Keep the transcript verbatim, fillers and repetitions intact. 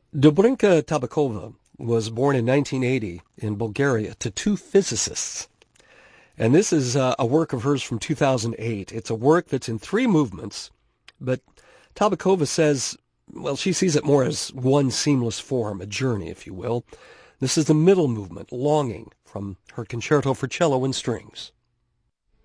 Dobrinka Tabakova was born in nineteen eighty in Bulgaria to two physicists. And this is uh, a work of hers from two thousand eight. It's a work that's in three movements, but Tabakova says, well, she sees it more as one seamless form, a journey, if you will. This is the middle movement, Longing, from her Concerto for Cello and Strings.